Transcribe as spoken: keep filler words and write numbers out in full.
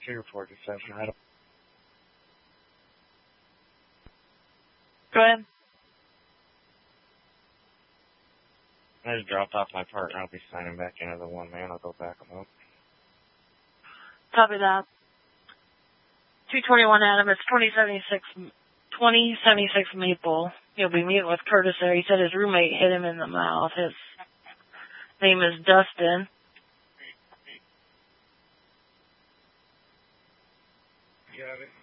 three or four seven. I don't. Go ahead. I just dropped off my partner. I'll be signing back into the one man. I'll go back them up. Copy that. two twenty-one Adam, it's twenty seventy-six, twenty seventy-six Maple. He'll be meeting with Curtis there. He said his roommate hit him in the mouth. His name is Dustin. Got it.